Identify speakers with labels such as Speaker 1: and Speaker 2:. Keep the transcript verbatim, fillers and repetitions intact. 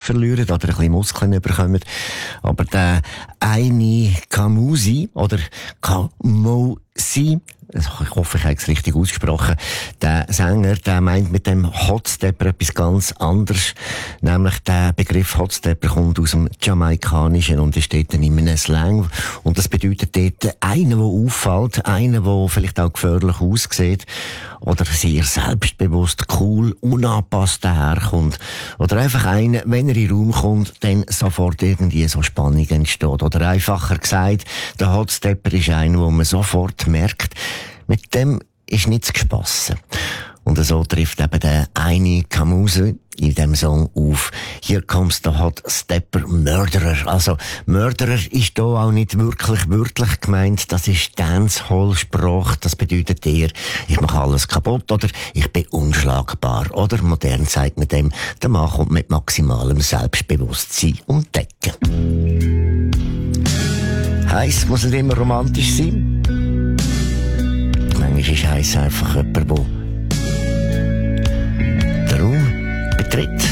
Speaker 1: verlieren oder ein bisschen Muskeln bekommen. Aber der eine Kamusi oder Kamusi, ich hoffe, ich habe es richtig ausgesprochen, der Sänger, der meint mit dem Hotstepper etwas ganz anderes. Nämlich der Begriff Hotstepper kommt aus dem Jamaikanischen und ist dort in einem Slang. Und das bedeutet dort einer, der auffällt, einer, der vielleicht auch gefährlich aussieht oder sehr selbstbewusst, cool, unangepasst daherkommt. Oder einfach einer, wenn er in den Raum kommt, dann sofort irgendwie so Spannung entsteht. Oder einfacher gesagt, der Hotstepper ist einer, wo man sofort merkt, mit dem ist nichts gespassen. Und so trifft eben der eine Kamuse in dem Song auf. Hier kommt der Hot Stepper Murderer. Also, Murderer ist hier auch nicht wirklich wörtlich gemeint. Das ist Dancehall-Sprache. Das bedeutet eher, ich mache alles kaputt oder ich bin unschlagbar. Oder modern sagt man dem, der Mann kommt mit maximalem Selbstbewusstsein um die Ecke. Heiss muss nicht immer romantisch sein. Manchmal ist heiss einfach jemand, der den Raum betritt.